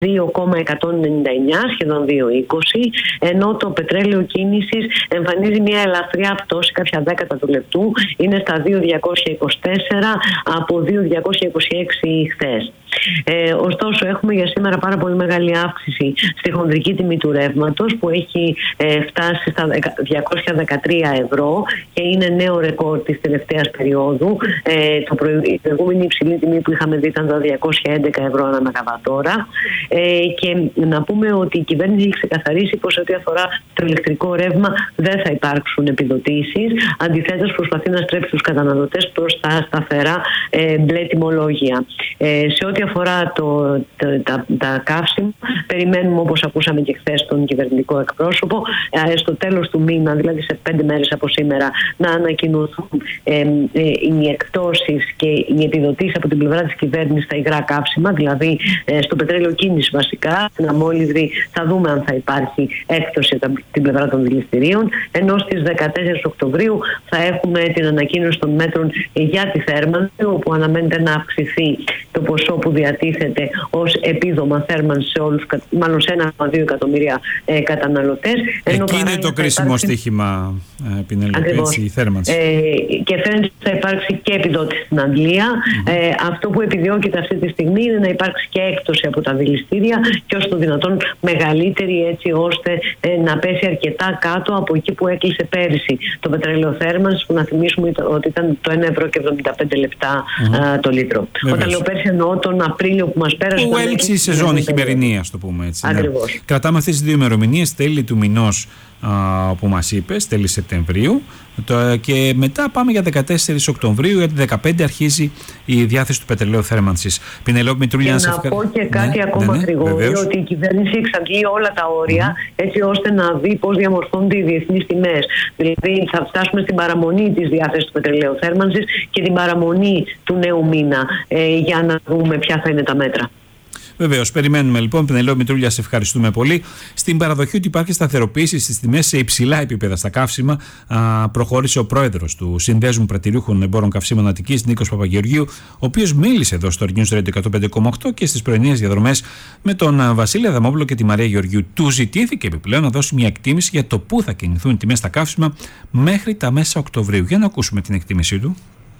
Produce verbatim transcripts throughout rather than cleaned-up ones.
δύο κόμμα εκατόν ενενήντα εννιά, σχεδόν δύο κόμμα είκοσι, ενώ το πετρέλαιο κίνησης εμφανίζει μια ελαφριά πτώση, κάποια δέκατα του λεπτού, είναι στα δύο χιλιάδες διακόσια είκοσι τέσσερα από δύο χιλιάδες διακόσια είκοσι έξι χθες. Ε, ωστόσο, έχουμε για σήμερα πάρα πολύ μεγάλη αύξηση στη χονδρική τιμή του ρεύματος, που έχει ε, φτάσει στα διακόσια δεκατρία ευρώ και είναι νέο ρεκόρ της τελευταίας περίοδου. Ε, το προηγούμενο, η προηγούμενη υψηλή τιμή που είχαμε δει ήταν τα διακόσια έντεκα ευρώ ανά μεγαβατόρα. Ε, και να πούμε ότι η κυβέρνηση έχει ξεκαθαρίσει πως ό,τι αφορά το ηλεκτρικό ρεύμα δεν θα υπάρξουν επιδοτήσεις. Αντιθέτως, προσπαθεί να στρέψει τους καταναλωτές προς τα σταθερά ε, μπλε τιμολόγια. Ε, σε ό,τι αφορά το, το, τα, τα καύσιμα, περιμένουμε, όπως ακούσαμε και χθες τον κυβερνητικό εκπρόσωπο, ε, στο τέλος του μήνα, δηλαδή σε πέντε μέρες από σήμερα, να ανακοινωθούν ε, ε, οι εκπτώσεις και οι επιδοτήσεις από την πλευρά της κυβέρνησης στα υγρά καύσιμα, δηλαδή ε, στο πετρέλαιο κίνηση βασικά, στην αμόλυδρη θα δούμε αν θα υπάρχει έκπτωση από την πλευρά των δηληστηρίων, ενώ στις δεκατέσσερις Οκτωβρίου θα έχουμε την ανακοίνωση των μέτρων για τη θέρμανση, όπου αναμένεται να αυξηθεί το ποσό που διατίθεται ως επίδομα θέρμανση σε όλους, μάλλον σε ένα κόμμα δύο εκατομμύρια ε, καταναλωτές. Εκεί είναι το κρίσιμο υπάρξει... στοίχημα, ε, Πινελόπη, έτσι, η θέρμανση. Ε, και φαίνεται ότι θα υπάρξει και επιδότηση στην Αγγλία. Mm-hmm. Ε, αυτό που επιδιώκεται αυτή τη στιγμή είναι να υπάρξει και έκπτωση από τα δηληστήρια και όσο το δυνατόν μεγαλύτερη, έτσι ώστε ε, να πέσει αρκετά κάτω από εκεί που έκλεισε πέρυσι το πετρέλαιο θέρμανσης, που να θυμίσουμε ότι ήταν το ένα ευρώ και εβδομήντα πέντε λεπτά mm-hmm. το λίτρο. Βεβαίως. Όταν λέω πέρυσι, εννοώ τον Απρίλιο που μας πέρασε. Που έληξε η σεζόν, η χειμερινή, ας το πούμε έτσι. Ακριβώς. Ναι. Κρατάμε αυτές τις δύο ημερομηνίες, τέλη του μηνός α, που μας είπες, τέλη Σεπτεμβρίου, το, και μετά πάμε για δεκατέσσερις Οκτωβρίου, γιατί δεκαπέντε αρχίζει η διάθεση του πετρελαίου θέρμανσης. Πινελόπη Μητρούλια, να σε ευχαριστώ. Να πω και κάτι ναι, ακόμα ναι, ναι, γρήγορο, ότι η κυβέρνηση εξαντλεί όλα τα όρια mm-hmm. έτσι ώστε να δει πώς διαμορφώνονται οι διεθνείς τιμές. Δηλαδή θα φτάσουμε στην παραμονή της διάθεσης του πετρελαίου θέρμανσης και την παραμονή του νέου μήνα ε, για να δούμε ποια θα είναι τα μέτρα. Βεβαίως, περιμένουμε λοιπόν. Πινελόπη Μητρούλια, σε ευχαριστούμε πολύ. Στην παραδοχή ότι υπάρχει σταθεροποίηση στις τιμές σε υψηλά επίπεδα στα καύσιμα, α, προχώρησε ο πρόεδρος του Συνδέσμου Πρατηριούχων Εμπόρων Καυσίμων Αττικής, Νίκος Παπαγεωργίου, ο οποίος μίλησε εδώ στο News Radio εκατόν πέντε κόμμα οκτώ και στις πρωινές διαδρομές με τον Βασίλη Αδαμόπουλο και τη Μαρία Γεωργίου. Του ζητήθηκε επιπλέον να δώσει μια εκτίμηση για το πού θα κινηθούν οι τιμές στα καύσιμα μέχρι τα μέσα Οκτωβρίου. Για να ακούσουμε την εκτίμησή του.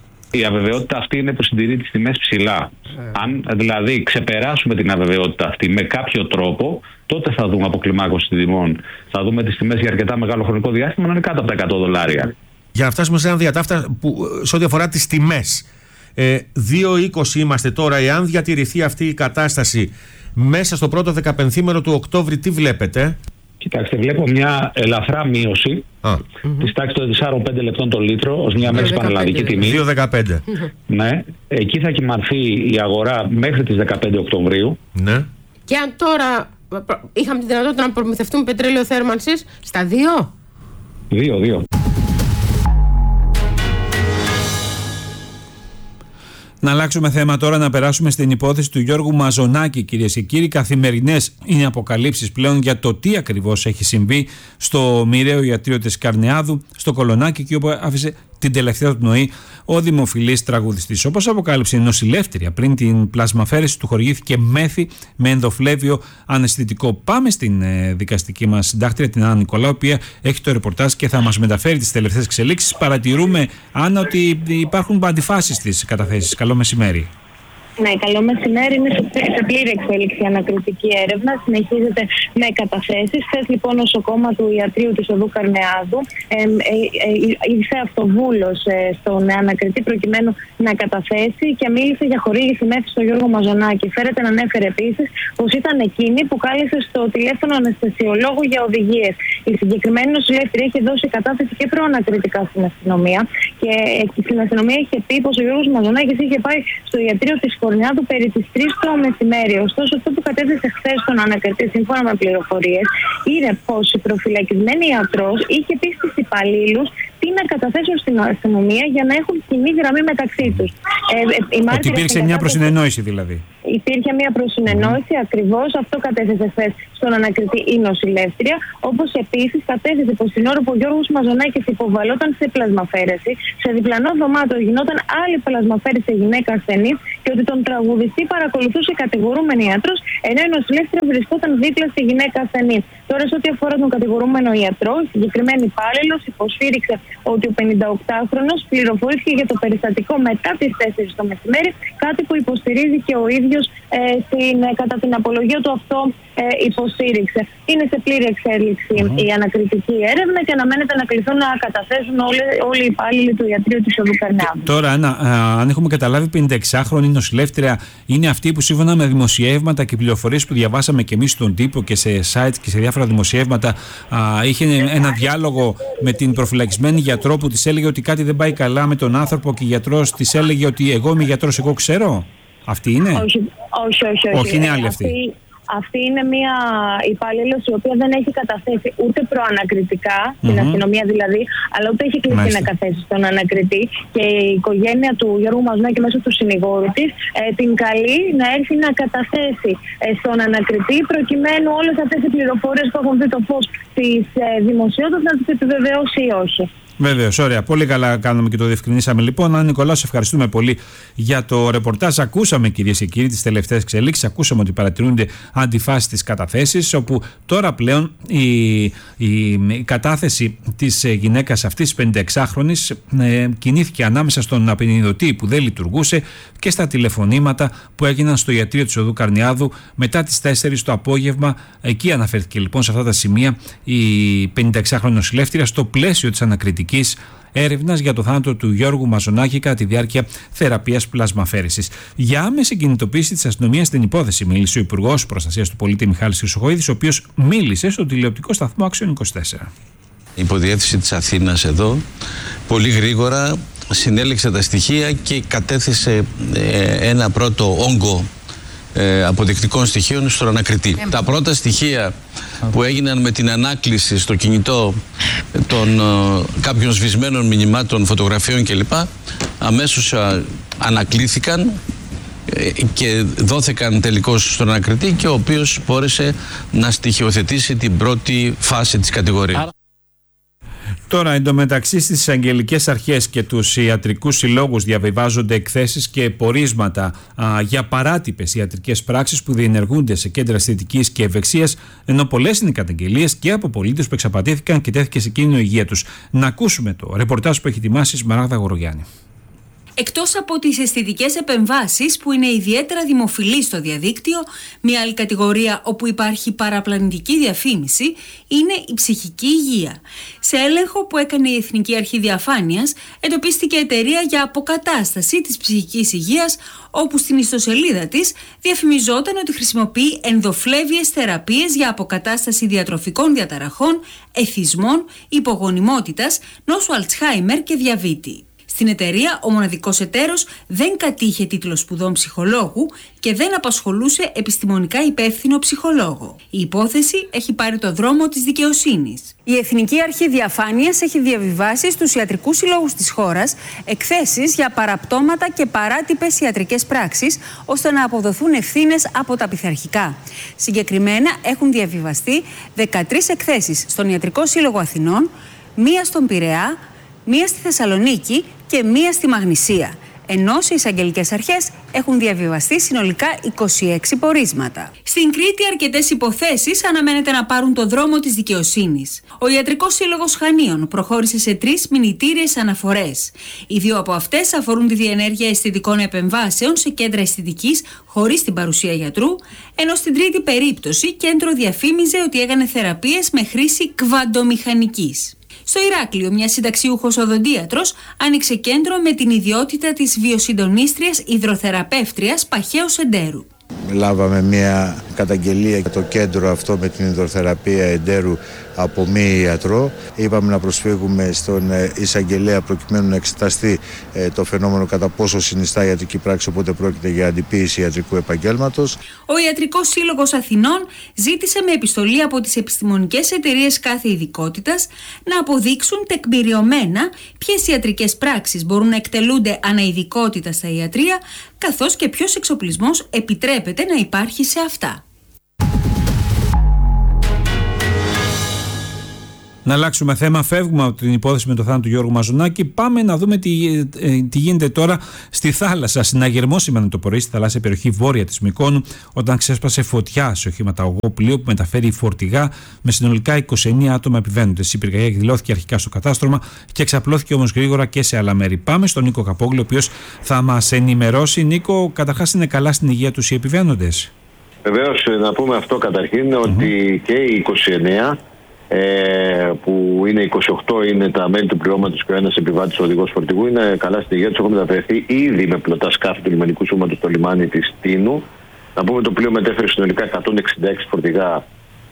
Η αβεβαιότητα αυτή είναι που συντηρεί τις τιμές ψηλά. Ε. Αν δηλαδή ξεπεράσουμε την αβεβαιότητα αυτή με κάποιο τρόπο, τότε θα δούμε αποκλιμάκωση τιμών. Θα δούμε τις τιμές για αρκετά μεγάλο χρονικό διάστημα να είναι κάτω από τα εκατό δολάρια. Για να φτάσουμε σε ένα διατάφτα που, σε ό,τι αφορά τις τιμές. Ε, δύο είκοσι είμαστε τώρα. Εάν διατηρηθεί αυτή η κατάσταση μέσα στο πρώτο δεκαπενθήμερο του Οκτώβρη, τι βλέπετε? Κοιτάξτε, βλέπω μια ελαφρά μείωση ah. της τάξης των τεσσάρων με πέντε λεπτών το λίτρο ως μια μέση πανελλαδική τιμή. δύο δεκαπέντε. Ναι. Εκεί θα κυμανθεί η αγορά μέχρι τις δεκαπέντε Οκτωβρίου. Ναι. Και αν τώρα είχαμε τη δυνατότητα να προμηθευτούμε πετρέλαιο θέρμανσης στα δύο. Δύο, δύο. Να αλλάξουμε θέμα τώρα, να περάσουμε στην υπόθεση του Γιώργου Μαζονάκη, κυρίες και κύριοι. Καθημερινές είναι αποκαλύψεις πλέον για το τι ακριβώς έχει συμβεί στο μοιραίο ιατρείο της Καρνεάδου, στο Κολονάκι, και όπου άφησε την τελευταία του πνοή ο δημοφιλής τραγουδιστής. Όπως αποκάλυψε η νοσηλεύτρια, πριν την πλασμαφέρεση του χορηγήθηκε μέθη με ενδοφλέβιο αναισθητικό. Πάμε στην ε, δικαστική μας συντάκτρια, την Άννα Νικολάου, η οποία έχει το ρεπορτάζ και θα μας μεταφέρει τις τελευταίες εξελίξεις. Παρατηρούμε, Άννα, ότι υπάρχουν αντιφάσεις στις καταθέσεις. Καλό μεσημέρι. Ναι, καλό μεσημέρι. Είναι σε πλήρη εξέλιξη ανακριτική έρευνα. Συνεχίζεται με καταθέσεις. Χθες λοιπόν νοσοκόμα του ιατρείου της οδού Καρνεάδου ε, ε, ε, ήρθε αυτοβούλος ε, στον ανακριτή προκειμένου να καταθέσει και μίλησε για χορήγηση μέθη στον Γιώργο Μαζονάκη. Φέρεται να ανέφερε επίσης πως ήταν εκείνη που κάλεσε στο τηλέφωνο αναισθησιολόγου για οδηγίες. Η συγκεκριμένη νοσηλεύτρια είχε δώσει κατάθεση και προανακριτικά στην αστυνομία και στην αστυνομία είχε πει πως ο Γιώργος Μαζονάκης είχε πάει στο ιατρείο της Κορνεάδου περί τις τρεις το μεσημέρι. Ωστόσο, αυτό που κατέθεσε χθες στον ανακριτή, σύμφωνα με πληροφορίες, είναι πως η προφυλακισμένη ιατρός είχε πει στους υπαλλήλους αυτοί να καταθέσουν στην αστυνομία για να έχουν κοινή γραμμή μεταξύ τους. Ε, ε, Ότι υπήρξε μια προσυνεννόηση δηλαδή. Υπήρχε μια προσυνεννόηση, mm. ακριβώς αυτό κατέθεσε χθες στον ανακριτή η νοσηλεύτρια. Όπως επίσης κατέθεσε πως την ώρα που ο Γιώργος Μαζονάκης υποβαλόταν σε πλασμαφέρεση, σε διπλανό δωμάτιο γινόταν άλλη πλασμαφέρεση σε γυναίκα ασθενή και ότι τον τραγουδιστή παρακολουθούσε κατηγορούμενη ιατρός, ενώ η νοσηλεύτρια βρισκόταν δίπλα στη γυναίκα ασθενή. Τώρα, σε ό,τι αφορά τον κατηγορούμενο ιατρό, η συγκεκριμένη υπάλληλος υποσφύριξε ότι ο πενηνταοκτάχρονος πληροφορήθηκε για το περιστατικό μετά τις τέσσερις το μεσημέρι, κάτι που υποστηρίζει και ο ίδιος ε, στην, ε, κατά την απολογία του αυτό ε, υποστήριξε. Είναι σε πλήρη εξέλιξη mm-hmm. η ανακριτική έρευνα και αναμένεται να κληθούν να καταθέσουν όλοι, όλοι οι υπάλληλοι του ιατρείου της οδού Καρνεάδου. Τώρα, Άννα, αν έχουμε καταλάβει, πενηνταεξάχρονη νοσηλεύτρια είναι αυτή που σύμφωνα με δημοσιεύματα και πληροφορίες που διαβάσαμε και εμείς στον τύπο και σε sites και σε διάφορα δημοσιεύματα, α, είχε ένα διάλογο με την προφυλακισμένη γιατρό που της έλεγε ότι κάτι δεν πάει καλά με τον άνθρωπο και η γιατρός της έλεγε ότι εγώ είμαι γιατρός, εγώ ξέρω. Αυτή είναι? Όχι, όχι, όχι. Όχι, όχι είναι άλλη αυτή. αυτή. Αυτή είναι μια υπάλληλος η οποία δεν έχει καταθέσει ούτε προανακριτικά, mm-hmm. την αστυνομία δηλαδή, αλλά ούτε έχει κλείσει να καταθέσει στον ανακριτή. Και η οικογένεια του Γιώργου Μαζονάκη μέσω του συνηγόρου της ε, την καλεί να έρθει να καταθέσει ε, στον ανακριτή, προκειμένου όλες αυτές οι πληροφορίες που έχουν δει το φως της ε, δημοσιότητας να τις επιβεβαιώσει ή όχι. Βεβαίως, ωραία. Πολύ καλά κάνουμε και το διευκρινίσαμε. Λοιπόν, Άννα Νικολάου, σε ευχαριστούμε πολύ για το ρεπορτάζ. Ακούσαμε, κυρίες και κύριοι, τις τελευταίες εξελίξεις. Ακούσαμε ότι παρατηρούνται αντιφάσεις στις καταθέσεις, όπου τώρα πλέον η, η, η κατάθεση της γυναίκας αυτής, της πενηνταεξάχρονης, ε, κινήθηκε ανάμεσα στον απεινιδωτή που δεν λειτουργούσε και στα τηλεφωνήματα που έγιναν στο ιατρείο της οδού Καρνεάδου μετά τις τέσσερις το απόγευμα. Εκεί αναφέρθηκε λοιπόν σε αυτά τα σημεία η πενηνταεξάχρονη νοσηλεύτρια στο πλαίσιο της ανακριτικής έρευνας για το θάνατο του Γιώργου Μαζονάκη κατά τη διάρκεια θεραπείας πλασμαφέρεσης. Για άμεση κινητοποίηση της αστυνομίας στην υπόθεση μίλησε ο Υπουργός Προστασίας του Πολίτη Μιχάλης Χρυσοχοΐδης, ο οποίος μίλησε στον τηλεοπτικό σταθμό Action είκοσι τέσσερα. Η υποδιεύθυνση της Αθήνας εδώ πολύ γρήγορα συνέλεξε τα στοιχεία και κατέθεσε ε, ένα πρώτο όγκο ε, αποδεικτικών στοιχείων στον ανακριτή. Ε, τα πρώτα στοιχεία που έγιναν με την ανάκληση στο κινητό των ε, κάποιων σβησμένων μηνυμάτων, φωτογραφιών κλπ. Αμέσως ε, ανακλήθηκαν ε, και δόθηκαν τελικώς στον ανακριτή, και ο οποίος μπόρεσε να στοιχειοθετήσει την πρώτη φάση της κατηγορίας. Τώρα, εντωμεταξύ στις αγγελικές αρχές και τους ιατρικούς συλλόγους διαβιβάζονται εκθέσεις και πορίσματα α, για παράτυπες ιατρικές πράξεις που διενεργούνται σε κέντρα αισθητικής και ευεξίας, ενώ πολλές είναι οι καταγγελίες και από πολίτες που εξαπατήθηκαν και τέθηκε σε κίνδυνο η υγεία τους. Να ακούσουμε το ρεπορτάζ που έχει ετοιμάσει η Σμαράγδα Γορογιάννη. Εκτός από τις αισθητικές επεμβάσεις που είναι ιδιαίτερα δημοφιλείς στο διαδίκτυο, μια άλλη κατηγορία όπου υπάρχει παραπλανητική διαφήμιση είναι η ψυχική υγεία. Σε έλεγχο που έκανε η Εθνική Αρχή Διαφάνειας, εντοπίστηκε εταιρεία για αποκατάσταση της ψυχικής υγείας, όπου στην ιστοσελίδα της διαφημιζόταν ότι χρησιμοποιεί ενδοφλέβιες θεραπείες για αποκατάσταση διατροφικών διαταραχών, εθισμών, υπογονιμότητας, νόσου Αλτσχάιμερ και διαβήτη. Στην εταιρεία, ο μοναδικός εταίρος δεν κατήχε τίτλο σπουδών ψυχολόγου και δεν απασχολούσε επιστημονικά υπεύθυνο ψυχολόγο. Η υπόθεση έχει πάρει το δρόμο της δικαιοσύνης. Η Εθνική Αρχή Διαφάνειας έχει διαβιβάσει στους ιατρικούς συλλόγους της χώρας εκθέσεις για παραπτώματα και παράτυπες ιατρικές πράξεις, ώστε να αποδοθούν ευθύνες από τα πειθαρχικά. Συγκεκριμένα έχουν διαβιβαστεί δεκατρείς εκθέσεις στον Ιατρικό Σύλλογο Αθηνών, μία στον Πειραιά, μία στη Θεσσαλονίκη και μία στη Μαγνησία, ενώ σε εισαγγελικές αρχές έχουν διαβιβαστεί συνολικά είκοσι έξι πορίσματα. Στην Κρήτη, αρκετές υποθέσεις αναμένεται να πάρουν το δρόμο της δικαιοσύνης. Ο Ιατρικός Σύλλογος Χανίων προχώρησε σε τρεις μηνυτήριες αναφορές. Οι δύο από αυτές αφορούν τη διενέργεια αισθητικών επεμβάσεων σε κέντρα αισθητικής χωρίς την παρουσία γιατρού, ενώ στην τρίτη περίπτωση κέντρο διαφήμιζε ότι έκανε θεραπείες με χρήση κβαντομηχανικής. Στο Ηράκλειο, μια συνταξιούχος οδοντίατρος άνοιξε κέντρο με την ιδιότητα της βιοσυντονίστριας υδροθεραπεύτριας Παχαίου Σεντέρου. Λάβαμε μια καταγγελία για το κέντρο αυτό με την υδροθεραπεία εντέρου από μη ιατρό. Είπαμε να προσφύγουμε στον εισαγγελέα προκειμένου να εξεταστεί το φαινόμενο κατά πόσο συνιστά ιατρική πράξη, οπότε πρόκειται για αντιποίηση ιατρικού επαγγέλματος. Ο Ιατρικός Σύλλογος Αθηνών ζήτησε με επιστολή από τις επιστημονικές εταιρείες κάθε ειδικότητας να αποδείξουν τεκμηριωμένα ποιες ιατρικές πράξεις μπορούν να εκτελούνται αναειδικότητα στα ιατρεία, καθώς και ποιος εξοπλισμός επιτρέπεται να υπάρχει σε αυτά. Να αλλάξουμε θέμα, φεύγουμε από την υπόθεση με το θάνατο του Γιώργου Μαζονάκη. Πάμε να δούμε τι, ε, τι γίνεται τώρα στη θάλασσα. Συναγερμό σήμερα το πρωί στη θαλάσσια περιοχή βόρεια της Μυκόνου, όταν ξέσπασε φωτιά σε οχηματαγωγό πλοίο που μεταφέρει φορτηγά με συνολικά είκοσι εννέα άτομα επιβαίνοντες. Η πυρκαγιά εκδηλώθηκε αρχικά στο κατάστρωμα και εξαπλώθηκε όμως γρήγορα και σε άλλα μέρη. Πάμε στον Νίκο Καπόγλου, ο οποίος θα μας ενημερώσει. Νίκο, καταρχάς είναι καλά στην υγεία τους οι επιβαίνοντες? Βεβαίως, να πούμε αυτό καταρχήν, mm-hmm. ότι και οι είκοσι εννέα. Ε, που είναι είκοσι οκτώ είναι τα μέλη του πληρώματος και ο ένας επιβάτης οδηγός φορτηγού, είναι καλά στη υγεία τους. Έχουν μεταφερθεί ήδη με πλωτά σκάφη του λιμενικού σώματος στο λιμάνι της Τίνου. Να πούμε το πλοίο μετέφερε συνολικά εκατόν εξήντα έξι φορτηγά,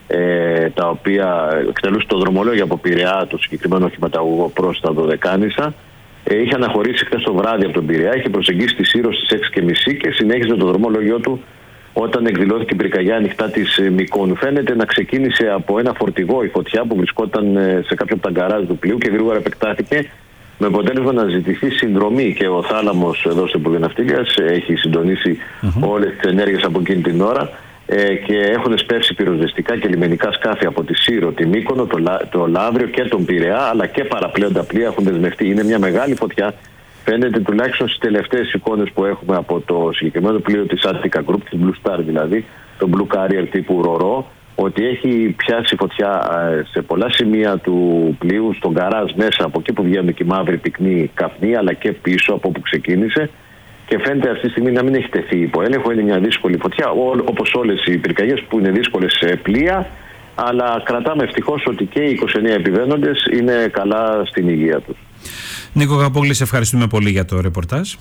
ε, τα οποία εκτελούσαν το δρομολόγιο από Πειραιά, το συγκεκριμένο οχηματαγωγό, προς τα Δωδεκάνησα. Ε, είχε αναχωρήσει χθες το βράδυ από τον Πειραιά, είχε προσεγγίσει τη Σύρο στις έξι και μισή και συνέχιζε το δρομολόγιο του όταν εκδηλώθηκε η πυρκαγιά ανοιχτά της Μυκόνου. Φαίνεται να ξεκίνησε από ένα φορτηγό η φωτιά που βρισκόταν σε κάποιο από τα γκαράζ του πλοίου και γρήγορα επεκτάθηκε, με αποτέλεσμα να ζητηθεί συνδρομή. Και ο θάλαμος εδώ στο Υπουργείο Ναυτιλίας έχει συντονίσει mm-hmm. όλες τις ενέργειες από εκείνη την ώρα ε, και έχουν σπεύσει πυροσβεστικά και λιμενικά σκάφη από τη Σύρο, τη Μύκονο, το, το Λαύριο και τον Πειραιά, αλλά και παραπλέοντα πλοία έχουν δεσμευτεί. Είναι μια μεγάλη φωτιά. Φαίνεται τουλάχιστον στις τελευταίες εικόνες που έχουμε από το συγκεκριμένο πλοίο της Attica Group, της Blue Star δηλαδή, το Blue Carrier τύπου Ρορό, ότι έχει πιάσει φωτιά σε πολλά σημεία του πλοίου, στον γκαράζ μέσα, από εκεί που βγαίνουν και οι μαύροι πυκνοί καπνοί, αλλά και πίσω από όπου ξεκίνησε. Και φαίνεται αυτή τη στιγμή να μην έχει τεθεί υπό έλεγχο. Είναι μια δύσκολη φωτιά, όπως όλες οι πυρκαγιές που είναι δύσκολες σε πλοία, αλλά κρατάμε ευτυχώς ότι και οι είκοσι εννέα επιβαίνοντες είναι καλά στην υγεία τους. Νίκο Καπόγλη, σε ευχαριστούμε πολύ για το ρεπορτάζ.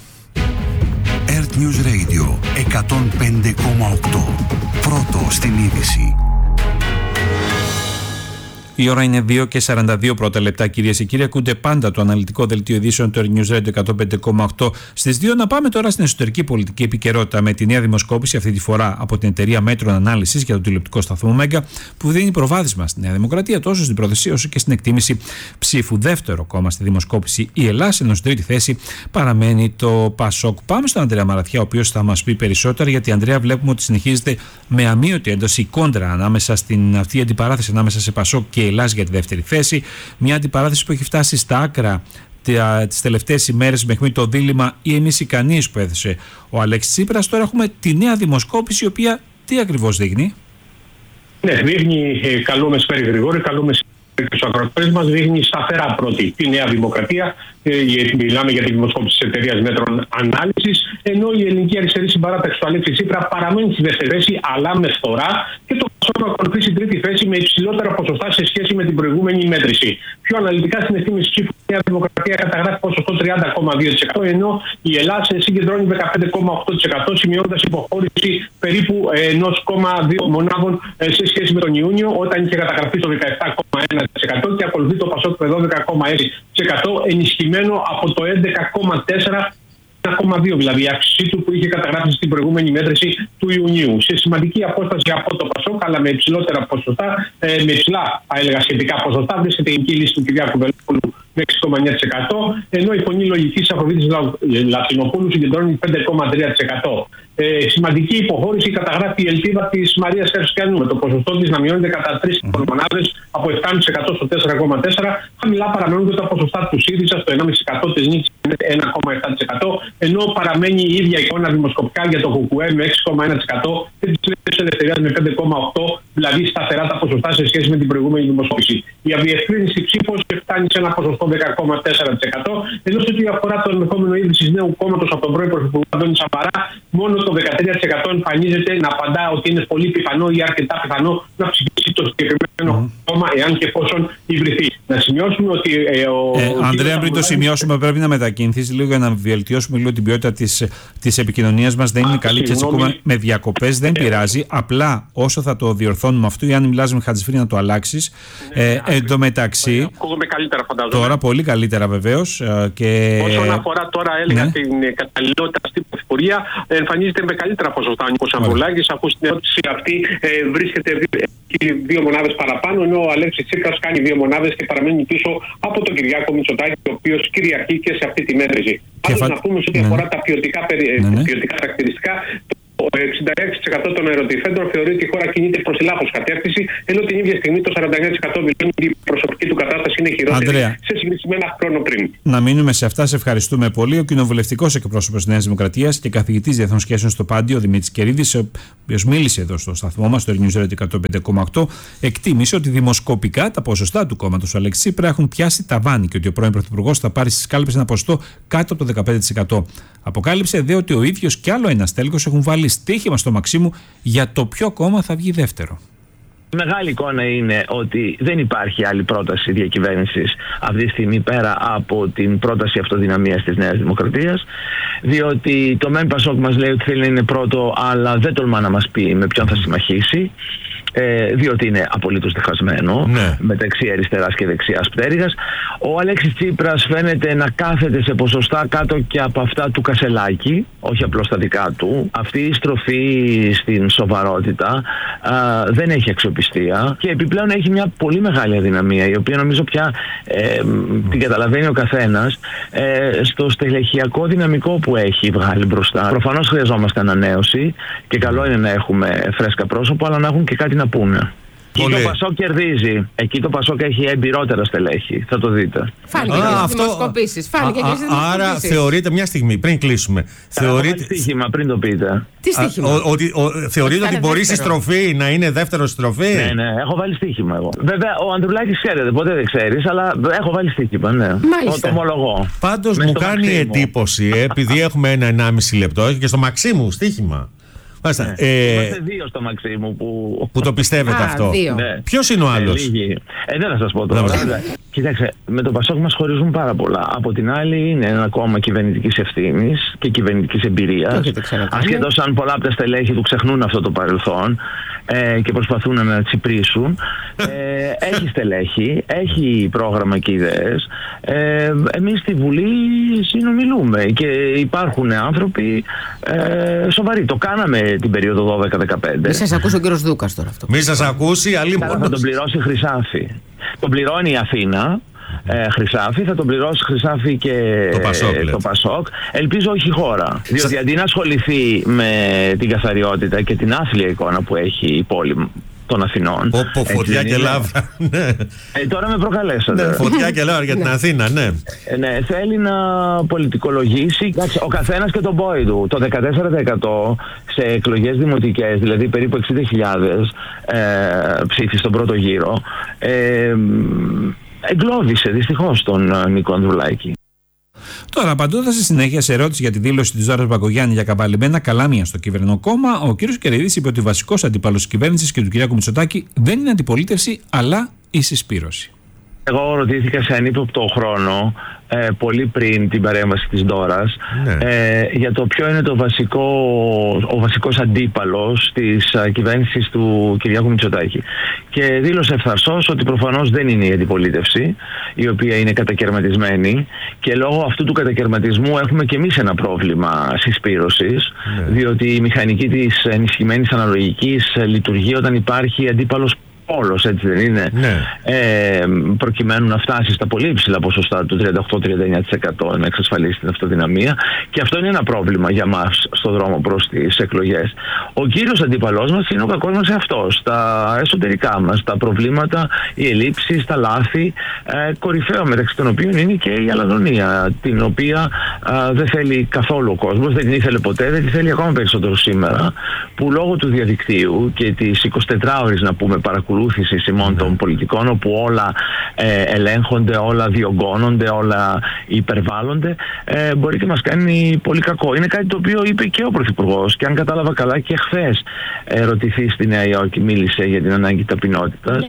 Earth News Radio εκατόν πέντε κόμμα οκτώ. Πρώτο στην είδηση. Η ώρα είναι δύο και σαράντα δύο πρώτα λεπτά, κυρίες και κύριοι. Ακούτε πάντα το αναλυτικό δελτίο ειδήσεων του Earth News Radio εκατόν πέντε κόμμα οκτώ στις δύο. Να πάμε τώρα στην εσωτερική πολιτική επικαιρότητα με τη νέα δημοσκόπηση, αυτή τη φορά από την εταιρεία Μέτρων Ανάλυσης για τον τηλεοπτικό σταθμό Μέγκα, που δίνει προβάδισμα στη Νέα Δημοκρατία τόσο στην πρόθεση όσο και στην εκτίμηση ψήφου. Δεύτερο κόμμα στη δημοσκόπηση η Ελλάδα, ενώ στην τρίτη θέση παραμένει το Πασόκ. Πάμε στον Ανδρέα Μαραθιά, ο οποίος θα μας πει περισσότερα, γιατί Ανδρέα, βλέπουμε ότι συνεχίζεται με αμύωτη ένταση η κόντρα ανάμεσα στην αυτή η αντιπαράθεση ανάμεσα σε Πασόκ και Ελλάς για τη δεύτερη θέση. Μια αντιπαράθεση που έχει φτάσει στα άκρα τις τελευταίες ημέρες, μέχρι το δίλημμα ή εμείς ή κανείς που έθεσε ο Αλέξης Τσίπρας. Τώρα έχουμε τη νέα δημοσκόπηση, η οποία τι ακριβώς δείχνει? Ναι, δείχνει, ε, καλό μεσημέρι Γρηγόρη, καλό μεσημέρι και στους ακροατές μας, δείχνει σταθερά πρώτη τη Νέα Δημοκρατία. Ε, μιλάμε για τη δημοσκόπηση της εταιρείας Μέτρων Ανάλυσης, ενώ η ελληνική αριστερή συμπαράταξη του Αλέξη Τσίπρα παραμένει στη δεύτερη θέση, αλλά με φθορά, και το Πασόκ ακολουθεί τρίτη θέση με υψηλότερα ποσοστά σε σχέση με την προηγούμενη μέτρηση. Πιο αναλυτικά, στην εκτίμηση ψήφου, η Νέα Δημοκρατία καταγράφει ποσοστό τριάντα κόμμα δύο τοις εκατό, ενώ η Ελλάδα συγκεντρώνει δεκαπέντε κόμμα οκτώ τοις εκατό, σημειώνοντας υποχώρηση περίπου ένα κόμμα δύο μονάδων σε σχέση με τον Ιούνιο, όταν είχε καταγραφεί το δεκαεπτά κόμμα ένα τοις εκατό, και ακολουθεί το Πασόκ με δώδεκα κόμμα έξι τοις εκατό, ενισχυμένο από το έντεκα κόμμα τέσσερα τοις εκατό. ένα κόμμα δύο δηλαδή η αύξησή του που είχε καταγράψει στην προηγούμενη μέτρηση του Ιουνίου. Σε σημαντική απόσταση από το Πασόκ, αλλά με υψηλότερα ποσοστά, ε, με υψηλά θα έλεγα σχετικά ποσοστά, βρίσκεται η γενική λύση του Κυριάκου Βελόπουλου με έξι κόμμα εννέα τοις εκατό, ενώ η φωνή λογικής Αφροδίτης Λατινοπούλου συγκεντρώνει πέντε κόμμα τρία τοις εκατό. Ε, σημαντική υποχώρηση καταγράφει η ελπίδα της Μαρίας Χαρισκιανού, με το ποσοστό της να μειώνεται κατά τρεις mm-hmm. μονάδες από επτά κόμμα πέντε τοις εκατό στο τέσσερα κόμμα τέσσερα τοις εκατό. Χαμηλά παραμένουν και τα ποσοστά του ΣΥΡΙΖΑ στο ένα κόμμα πέντε τοις εκατό, της Νίκης ένα κόμμα επτά τοις εκατό, ενώ παραμένει η ίδια εικόνα δημοσκοπικά για το ΚΚΕ με έξι κόμμα ένα τοις εκατό και τη Ελευθερία με πέντε κόμμα οκτώ τοις εκατό, δηλαδή σταθερά τα ποσοστά σε σχέση με την προηγούμενη δημοσκόπηση. Η αδιευκρίνηστη ψήφος φτάνει σε ένα ποσοστό δέκα κόμμα τέσσερα τοις εκατό, ενώ σε ό,τι αφορά το ενδεχόμενο ίδρυσης νέου κόμματος από τον πρώην Πρωθυπουργό Αντώνη Σαμαρά, μόνο το δεκατρία τοις εκατό εμφανίζεται να απαντά ότι είναι πολύ πιθανό ή αρκετά πιθανό να ψηφίσει στο συγκεκριμένο mm. κόμμα, εάν και εφόσον υβρηθεί. Να σημειώσουμε ότι. Ε, ο, ε, ο Ανδρέα, πριν το σημειώσουμε, πρέπει να μετακινηθεί λίγο για να βελτιώσουμε λίγο την ποιότητα της επικοινωνίας μας. Δεν είναι Α, καλή και έτσι ακούμε με διακοπές. Δεν ε, πειράζει. Απλά όσο θα το διορθώνουμε αυτό, ή αν μιλάς με Χατζηφρή να το αλλάξεις. Ε, ε, εν τω μεταξύ. Ακούγομαι καλύτερα, φαντάζομαι. Τώρα πολύ καλύτερα βεβαίως. Και... Όσον αφορά τώρα, έλεγα ναι. την καταλληλότητα στην πρωθυπουργία, εμφανίζεται με καλύτερα ποσοστά ο Νίκος Ανδρουλάκης, αφού στην ερώτηση αυτή ε, βρίσκεται δύο μονάδες παραπάνω, ενώ ο Αλέξης Τσίπρας κάνει δύο μονάδες και παραμένει πίσω από τον Κυριάκο Μητσοτάκη, ο οποίος κυριαρχεί και σε αυτή τη μέτρηση. Πάντως φα... να πούμε σε ό,τι ναι. αφορά τα ποιοτικά, περι... ναι, ναι. ποιοτικά χαρακτηριστικά. Το εξήντα έξι τοις εκατό των ερωτηθέντων θεωρεί ότι η χώρα κινείται προς τη λάθος κατεύθυνση, ενώ την ίδια στιγμή το σαράντα εννέα τοις εκατό δηλώνει ότι η προσωπική του κατάσταση είναι χειρότερη Ανδρέα, σε συγκεκριμένα χρόνο πριν. Να μείνουμε σε αυτά. Σε ευχαριστούμε πολύ. Ο κοινοβουλευτικός εκπρόσωπος της Νέας Δημοκρατίας και καθηγητής διεθνών σχέσεων στο Πάντιο, ο Δημήτρης Κερίδης, ο οποίος μίλησε εδώ στο σταθμό μας, στο News Radio εκατόν πέντε κόμμα οκτώ, εκτίμησε ότι δημοσκοπικά τα ποσοστά του κόμματος του Αλέξη Τσίπρα έχουν πιάσει ταβάνι και ότι ο πρώην Πρωθυπουργός θα πάρει στις κάλπες ένα ποσοστό κάτω από το δεκαπέντε τοις εκατό. Αποκάλυψε δε ότι ο ίδιος και άλλο ένας τέλεχος έχουν βάλει στοίχημα στο Μαξίμου για το ποιο κόμμα θα βγει δεύτερο. Η μεγάλη εικόνα είναι ότι δεν υπάρχει άλλη πρόταση διακυβέρνησης αυτή τη στιγμή πέρα από την πρόταση αυτοδυναμίας της Νέας Δημοκρατίας, διότι το ΜΕΝ Πασόκ μας λέει ότι θέλει να είναι πρώτο, αλλά δεν τολμά να μας πει με ποιον θα συμμαχίσει. Ε, διότι είναι απολύτως διχασμένο ναι. μεταξύ αριστεράς και δεξιάς πτέρυγας. Ο Αλέξης Τσίπρας φαίνεται να κάθεται σε ποσοστά κάτω και από αυτά του Κασελάκη, όχι απλώς τα δικά του. Αυτή η στροφή στην σοβαρότητα α, δεν έχει αξιοπιστία και επιπλέον έχει μια πολύ μεγάλη αδυναμία, η οποία νομίζω πια ε, την καταλαβαίνει ο καθένας, ε, στο στελεχειακό δυναμικό που έχει βγάλει μπροστά. Προφανώς χρειαζόμαστε ανανέωση και καλό είναι να έχουμε φρέσκα πρόσωπα, αλλά να έχουν και κάτι να πούνε. Εκεί το Πασόκ κερδίζει. Εκεί το Πασόκ έχει εμπειρότερα στελέχη. Θα το δείτε. Φάνηκε και στις δημοσκοπήσεις. Άρα θεωρείτε, μια στιγμή πριν κλείσουμε. Θεωρείτε... Έχω στοίχημα πριν το πείτε. Τι στοίχημα? Θεωρείτε ότι μπορεί η στροφή να είναι δεύτερο στροφή? Ναι, ναι, έχω βάλει στοίχημα εγώ. Βέβαια, ο Ανδρουλάκης ξέρετε, ποτέ δεν ξέρεις, αλλά έχω βάλει στοίχημα, ναι. Μάλιστα. Το ομολογώ. Πάντως μου κάνει εντύπωση, επειδή έχουμε ένα ενάμιση λεπτό και στο Μαξίμου στοίχημα. Ναι. Ε, Είμαστε δύο στο Μαξίμου που, που το πιστεύετε. Α, αυτό. Ναι. Ποιος είναι ο άλλος? Ε, ε, δεν θα σας πω τώρα. Κοιτάξτε, με το Πασόκ μας χωρίζουν πάρα πολλά. Από την άλλη είναι ένα κόμμα κυβερνητικής ευθύνης και κυβερνητικής εμπειρίας. Ασχετώς αν πολλά από τα στελέχη του ξεχνούν αυτό το παρελθόν ε, και προσπαθούν να τσιπρίσουν. Ε, έχει στελέχη, έχει πρόγραμμα και ιδέες. Ε, εμείς στη Βουλή συνομιλούμε και υπάρχουν άνθρωποι ε, σοβαροί. Το κάναμε την περίοδο δώδεκα δεκαπέντε. Μη σας ακούσει ο κύριος Δούκας τώρα αυτό. Μη σας ακούσει, αλλή μόνο. Θα τον πληρώσει Χρυσάφι. Τον πληρώνει η Αθήνα. Ε, Χρυσάφι, θα τον πληρώσει Χρυσάφι και το Πασόκ, ε, το Πασόκ. Ελπίζω όχι η χώρα. Διότι αντί να ασχοληθεί με την καθαριότητα και την άθλια εικόνα που έχει η πόλη των Αθηνών. Πω, φωτιά και λάβρα. Ε, τώρα με προκαλέσατε. Ναι, φωτιά και λάβρα για την Αθήνα, ναι. Ε, ναι. Θέλει να πολιτικολογήσει ο καθένας και τον πόη του. Το δεκατέσσερα τοις εκατό σε εκλογές δημοτικές, δηλαδή περίπου εξήντα χιλιάδες ε, ψήφοι στον πρώτο γύρο, ε, εγκλώβησε δυστυχώς τον Νίκο Ανδρουλάκη. Τώρα, απαντώντας στη συνέχεια σε ερώτηση για τη δήλωση της Ζώρας Μπακογιάννη για καβαλημένα καλάμια στο κυβερνό κόμμα, ο κ. Κερίδης είπε ότι ο βασικός αντίπαλος της κυβέρνησης και του κ. Μητσοτάκη δεν είναι αντιπολίτευση, αλλά η συσπήρωση. Εγώ ρωτήθηκα σε ανύποπτο χρόνο, ε, πολύ πριν την παρέμβαση της Ντόρας, ναι. ε, για το ποιο είναι το βασικό, ο βασικός αντίπαλος της uh, κυβέρνησης του Κυριάκου Μητσοτάκη. Και δήλωσε ευθαρσώς ότι προφανώς δεν είναι η αντιπολίτευση, η οποία είναι κατακαιρματισμένη, και λόγω αυτού του κατακαιρματισμού έχουμε και εμείς ένα πρόβλημα συσπήρωσης, ναι. διότι η μηχανική της ενισχυμένης αναλογικής λειτουργεί όταν υπάρχει αντίπαλος όλος, έτσι δεν είναι, ναι. ε, προκειμένου να φτάσει στα πολύ υψηλά ποσοστά του τριάντα οκτώ με τριάντα εννέα τοις εκατό, να εξασφαλίσει την αυτοδυναμία, και αυτό είναι ένα πρόβλημα για μας στον δρόμο προς τις εκλογές. Ο κύριος αντίπαλός μας είναι ο κακός μας εαυτός, τα εσωτερικά μας, τα προβλήματα, οι ελλείψεις, τα λάθη, ε, κορυφαίο μεταξύ των οποίων είναι και η αλαζονία, την οποία ε, δεν θέλει καθόλου ο κόσμος, δεν την ήθελε ποτέ, δεν τη θέλει ακόμα περισσότερο σήμερα, που λόγω του διαδικτύου και της εικοσιτετράωρης, να πούμε, παρακολουθήσης παρακολούθησης ημών των πολιτικών, όπου όλα ε, ελέγχονται, όλα διωγγώνονται, όλα υπερβάλλονται, ε, μπορεί και μας κάνει πολύ κακό. Είναι κάτι το οποίο είπε και ο Πρωθυπουργός, και αν κατάλαβα καλά και χθες ερωτηθεί στη Νέα Υόρκη, μίλησε για την ανάγκη ταπεινότητας.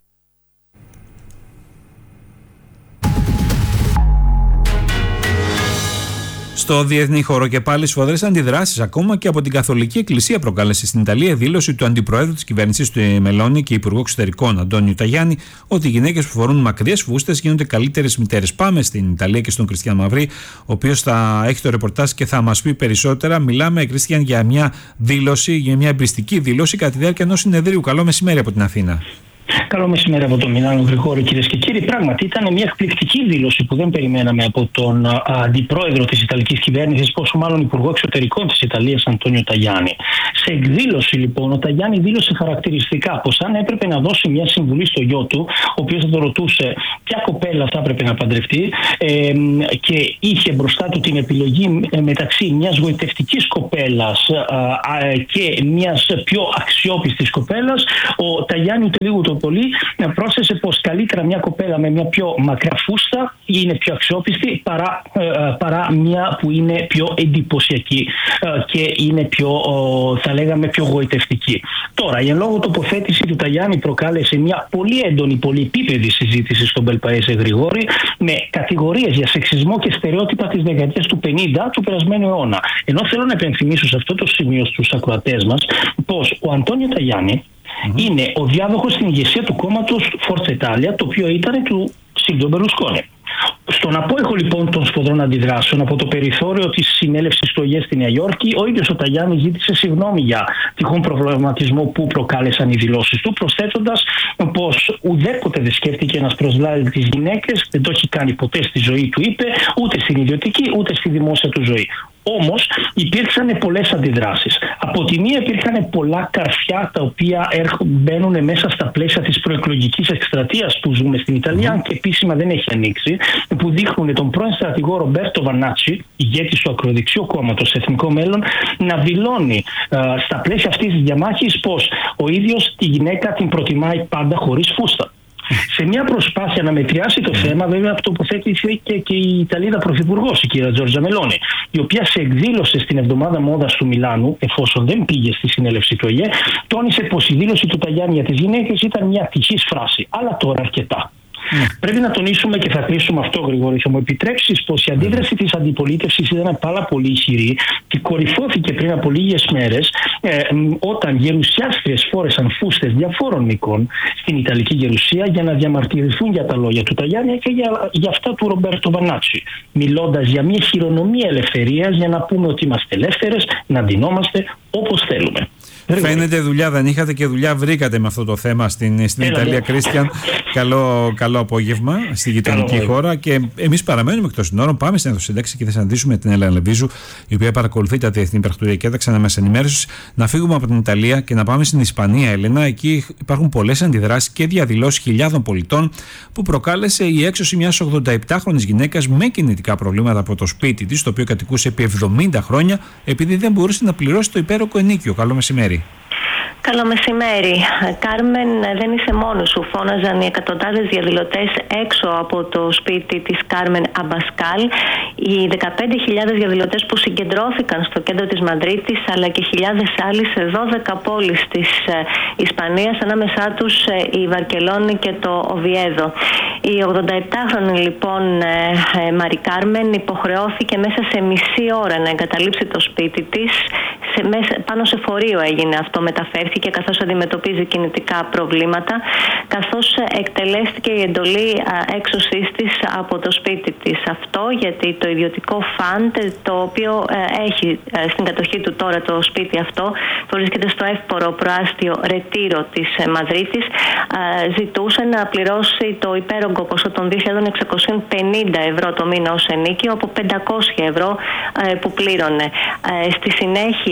Στο διεθνή χώρο και πάλι σφοδρές αντιδράσεις ακόμα και από την Καθολική Εκκλησία προκάλεσε στην Ιταλία δήλωση του αντιπροέδρου της κυβέρνησης του Μελώνη και Υπουργού Εξωτερικών Αντώνιου Ταγιάννη ότι οι γυναίκες που φορούν μακριές φούστες γίνονται καλύτερες μητέρες. Πάμε στην Ιταλία και στον Κριστιαν Μαυρί, ο οποίος θα έχει το ρεπορτάζ και θα μας πει περισσότερα. Μιλάμε, Κριστιαν, για μια δήλωση, για μια εμπριστική δήλωση κατά τη διάρκεια ενός συνεδρίου. Καλό μεσημέρι από την Αθήνα. Καλό μεσημέρι από το Μιλάνο, Γρηγόρη, κυρίες και κύριοι. Πράγματι, ήταν μια εκπληκτική δήλωση που δεν περιμέναμε από τον α, αντιπρόεδρο της Ιταλικής κυβέρνησης, πόσο μάλλον Υπουργό Εξωτερικών της Ιταλίας, Αντώνιο Ταγιάννη. Σε εκδήλωση, λοιπόν, ο Ταγιάννη δήλωσε χαρακτηριστικά πως αν έπρεπε να δώσει μια συμβουλή στο γιο του, ο οποίος θα το ρωτούσε ποια κοπέλα θα έπρεπε να παντρευτεί, ε, και είχε μπροστά του την επιλογή μεταξύ μιας γοητευτικής κοπέλας α, α, και μιας πιο αξιόπιστης κοπέλας, ο Ταγιάννη ούτε λίγο το πολύ πρόσθεσε πως καλύτερα μια κοπέλα με μια πιο μακρά φούστα είναι πιο αξιόπιστη παρά, ε, παρά μια που είναι πιο εντυπωσιακή ε, και είναι πιο, ε, θα λέγαμε, πιο γοητευτική. Τώρα, η εν λόγω τοποθέτηση του Ταγιάννη προκάλεσε μια πολύ έντονη, πολυεπίπεδη συζήτηση στον Μπελπαΐσε, Γρηγόρη, με κατηγορίες για σεξισμό και στερεότυπα της δεκαετίας του πενήντα του περασμένου αιώνα. Ενώ θέλω να επενθυμίσω σε αυτό το σημείο στους ακροατές μας πως ο Αντώνιο Ταγιάννη Mm-hmm. είναι ο διάδοχος στην ηγεσία του κόμματος Forza Italia, το οποίο ήταν του Σίλβιο Μπερλουσκόνη. Στον απόϊχο, λοιπόν, των σφοδρών αντιδράσεων από το περιθώριο της συνέλευσης του ΟΗΕ στη Νέα Υόρκη, ο ίδιος ο Ταγιάννη ζήτησε συγγνώμη για τυχόν προβληματισμό που προκάλεσαν οι δηλώσεις του, προσθέτοντας πως ουδέποτε δεν σκέφτηκε να προσλάβει τις γυναίκες, δεν το έχει κάνει ποτέ στη ζωή του, είπε, ούτε στην ιδιωτική ούτε στη δημόσια του ζωή. Όμως υπήρξαν πολλές αντιδράσεις. Από τη μία υπήρχαν πολλά καρφιά τα οποία μπαίνουν μέσα στα πλαίσια της προεκλογικής εκστρατείας που ζούμε στην Ιταλία, mm. και επίσημα δεν έχει ανοίξει, που δείχνουν τον πρώην στρατηγό Ρομπέρτο Βανάτσι, ηγέτης του ακροδεξιού κόμματος Εθνικό Μέλλον, να δηλώνει α, στα πλαίσια αυτής της διαμάχης πως ο ίδιος τη γυναίκα την προτιμάει πάντα χωρίς φούστα. Σε μια προσπάθεια να μετριάσει το θέμα, βέβαια, τοποθέτησε και η Ιταλίδα Πρωθυπουργός, η κυρία Τζόρτζα Μελώνη, η οποία σε εκδήλωσε στην εβδομάδα μόδας του Μιλάνου, εφόσον δεν πήγε στη συνέλευση του ΟΗΕ, τόνισε πως η δήλωση του Ταγιάννη για τις γυναίκες ήταν μια ατυχής φράση. Αλλά τώρα αρκετά. Mm. Πρέπει να τονίσουμε, και θα κλείσουμε αυτό, Γρηγόρη, θα μου επιτρέψεις, πως η αντίδραση mm. της αντιπολίτευσης ήταν πάρα πολύ ισχυρή και κορυφώθηκε πριν από λίγες μέρες ε, όταν γερουσιάστριες φόρεσαν φούστες διαφόρων μήκων στην Ιταλική Γερουσία για να διαμαρτυρηθούν για τα λόγια του Ταγιάννη και για, για αυτά του Ρομπέρτο Βανάτσι, μιλώντας για μια χειρονομία ελευθερίας, για να πούμε ότι είμαστε ελεύθερες, να ντυνόμαστε όπως θέλουμε. Φαίνεται δουλειά δεν είχατε και δουλειά βρήκατε με αυτό το θέμα στην, στην Ιταλία, Κρίστιαν. Καλό, καλό απόγευμα στη γειτονική καλό χώρα. Και εμείς παραμένουμε εκτός συνόρων. Πάμε στην αιθοσύνταξη και θα συναντήσουμε την Έλενα Λεβίζου, η οποία παρακολουθεί τα διεθνή πρακτοριακά τα μέσα ενημέρωσης. Να φύγουμε από την Ιταλία και να πάμε στην Ισπανία, Έλενα. Εκεί υπάρχουν πολλές αντιδράσεις και διαδηλώσεις χιλιάδων πολιτών που προκάλεσε η έξωση μιας ογδονταεπτάχρονης γυναίκας με κινητικά προβλήματα από το σπίτι της, το οποίο κατοικούσε επί εβδομήντα χρόνια, επειδή δεν μπορούσε να πληρώσει το υπέροχο ενίκιο. Καλό μεσημέρι. Καλό μεσημέρι. Κάρμεν, δεν είσαι μόνος σου. Φώναζαν οι εκατοντάδες διαδηλωτές έξω από το σπίτι της Κάρμεν Αμπασκάλ. Οι δεκαπέντε χιλιάδες διαδηλωτές που συγκεντρώθηκαν στο κέντρο της Μαδρίτης, αλλά και χιλιάδες άλλοι σε δώδεκα πόλεις της Ισπανίας, ανάμεσά τους η Βαρκελόνη και το Οβιέδο. Η ογδονταεπτάχρονη, λοιπόν, Μαρι Κάρμεν υποχρεώθηκε μέσα σε μισή ώρα να εγκαταλείψει το σπίτι της. Σε, μέσα, πάνω σε φορείο έγινε αυτό, μεταφέρθηκε, καθώς αντιμετωπίζει κινητικά προβλήματα, καθώς εκτελέστηκε η εντολή έξωσής της από το σπίτι της. Αυτό γιατί το ιδιωτικό φαντ, το οποίο έχει στην κατοχή του τώρα το σπίτι αυτό, που βρίσκεται στο εύπορο προάστιο Ρετήρο της Μαδρίτης, ζητούσε να πληρώσει το υπέρογκο ποσό των δύο χιλιάδες εξακόσια πενήντα ευρώ το μήνα ως ενίκιο από πεντακόσια ευρώ που πλήρωνε. Στη συνέχεια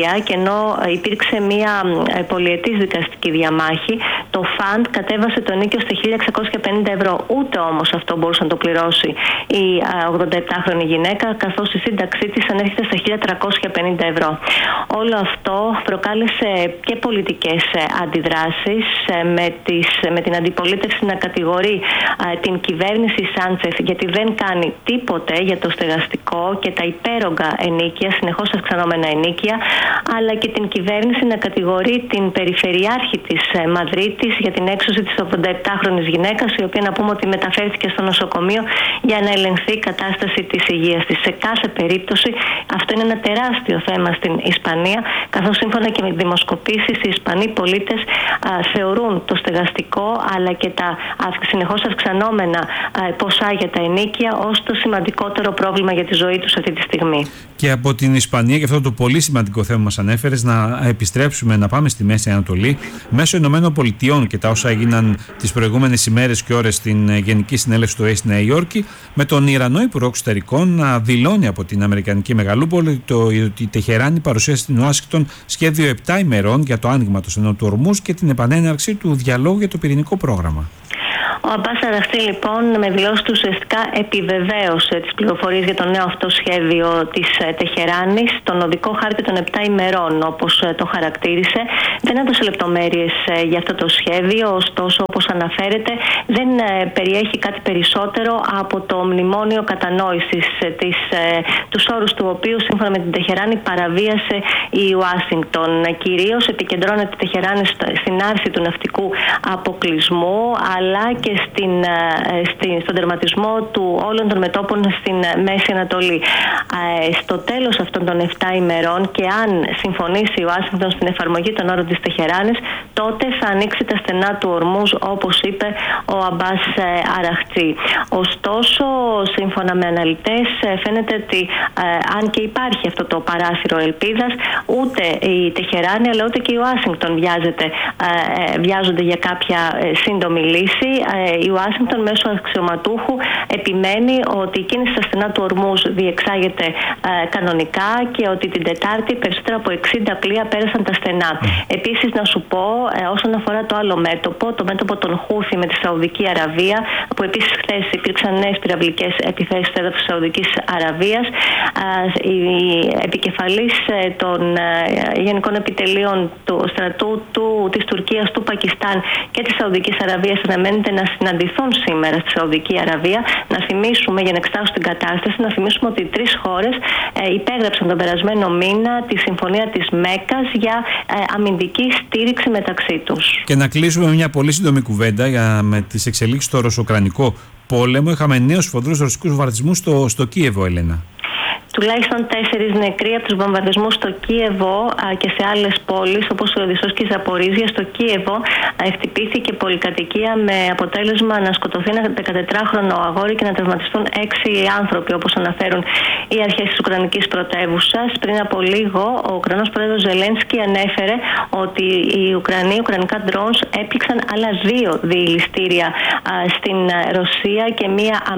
Συρία και ενώ υπήρξε μια πολυετής δικαστική διαμάχη, το φαντ κατέβασε το ενίκιο στα χίλια εξακόσια πενήντα ευρώ. Ούτε όμως αυτό μπορούσε να το πληρώσει η ογδονταεπτάχρονη γυναίκα, καθώς η σύνταξή της ανέρχεται στα χίλια τριακόσια πενήντα ευρώ. Όλο αυτό προκάλεσε και πολιτικές αντιδράσεις, με, τις, με την αντιπολίτευση να κατηγορεί την κυβέρνηση Σάντσεφ γιατί δεν κάνει τίποτε για το στεγαστικό και τα υπέρογκα ενίκια, συνεχώς αυξανόμενα ενίκια, αλλά και την κυβέρνηση να κατηγορεί την περιφερειάρχη της Μαδρίτης για την έξωση της ογδονταεπτάχρονης γυναίκας, η οποία να πούμε ότι μεταφέρθηκε στο νοσοκομείο για να ελεγχθεί η κατάσταση της υγείας της. Σε κάθε περίπτωση αυτό είναι ένα τεράστιο θέμα στην Ισπανία, καθώς σύμφωνα και με δημοσκοπήσεις οι Ισπανοί πολίτες α, θεωρούν το στεγαστικό αλλά και τα συνεχώς αυξανόμενα α, ποσά για τα ενίκια ως το σημαντικότερο πρόβλημα για τη ζωή τους αυτή τη στιγμή. Και από την Ισπανία, και αυτό το πολύ σημαντικό θέμα μας ανέφερες, να επιστρέψουμε, να πάμε στη Μέση Ανατολή, μέσω Ηνωμένων Πολιτειών και τα όσα έγιναν τις προηγούμενες ημέρες και ώρες στην Γενική Συνέλευση του ΟΗΕ στη Νέα Υόρκη, με τον Ιρανό Υπουργό Εξωτερικών να δηλώνει από την Αμερικανική Μεγαλούπολη ότι η Τεχεράνη παρουσίασε στην Ουάσιγκτον σχέδιο επτά ημερών για το άνοιγμα του στενού του Ορμούζ και την επανέναρξη του διαλόγου για το πυρηνικό πρόγραμμα. Ο Αμπάς Αραχτή λοιπόν με δηλώσεις του ουσιαστικά επιβεβαίωσε τις πληροφορίες για το νέο αυτό σχέδιο της Τεχεράνης, τον οδικό χάρτη των επτά ημερών όπως το χαρακτήρισε. Δεν έδωσε λεπτομέρειες για αυτό το σχέδιο, ωστόσο όπως αναφέρεται δεν περιέχει κάτι περισσότερο από το μνημόνιο κατανόησης, της, τους όρους του οποίου σύμφωνα με την Τεχεράνη παραβίασε η Ουάσιγκτον. Κυρίως επικεντρώνεται η Τεχεράνη στην άρση του ναυτικού αποκλεισμού αλλά και στην, στην, στον τερματισμό του όλων των μετώπων στην Μέση Ανατολή. Στο τέλος αυτών των επτά ημερών και αν συμφωνήσει η Ουάσιγκτον στην εφαρμογή των όρων της Τεχεράνης, τότε θα ανοίξει τα στενά του Ορμούζ, όπως είπε ο Αμπάς Αραχτή. Ωστόσο, σύμφωνα με αναλυτές, φαίνεται ότι αν και υπάρχει αυτό το παράθυρο ελπίδας, ούτε η Τεχεράνη αλλά ούτε και η Ουάσιγκτον βιάζονται για κάποια σύντομη λύση. Η Ουάσιγκτον μέσω αξιωματούχου επιμένει ότι η κίνηση στα στενά του Ορμούζ διεξάγεται κανονικά και ότι την Τετάρτη περισσότερα από εξήντα πλοία πέρασαν τα στενά. Επίσης, να σου πω, όσον αφορά το άλλο μέτωπο, το μέτωπο των Χούθι με τη Σαουδική Αραβία, που επίσης χθες υπήρξαν νέες πυραυλικές επιθέσεις στο έδαφος της Σαουδικής Αραβίας, η επικεφαλής των γενικών επιτελείων του στρατού του, της Τουρκίας, του Πακιστάν και της Σαουδικής Αραβίας αναμένεται να συναντηθούν σήμερα στη Σαουδική Αραβία. Να θυμίσουμε, για να εξετάσουμε την κατάσταση, να θυμίσουμε ότι οι τρεις χώρες ε, υπέγραψαν τον περασμένο μήνα τη συμφωνία της Μέκκας για ε, αμυντική στήριξη μεταξύ τους. Και να κλείσουμε με μια πολύ σύντομη κουβέντα για, με τις εξελίξεις στο ρωσοκρανικό πόλεμο. Είχαμε νέους σφοδρούς ρωσικούς βομβαρδισμούς στο, στο Κίεβο, Έλενα. Τουλάχιστον τέσσερις νεκροί από τους βομβαρδισμούς στο Κίεβο α, και σε άλλες πόλεις όπως ο Οδυσσός και η Ζαπορίζια. Στο Κίεβο α, χτυπήθηκε πολυκατοικία με αποτέλεσμα να σκοτωθεί ένα δεκατετράχρονο αγόρι και να τραυματιστούν έξι άνθρωποι, όπως αναφέρουν οι αρχές της Ουκρανικής πρωτεύουσας. Πριν από λίγο ο Ουκρανός πρόεδρος Ζελένσκι ανέφερε ότι οι Ουκρανοί, οι Ουκρανικά drones έπληξαν άλλα δύο διελιστήρια στην Ρωσία και μία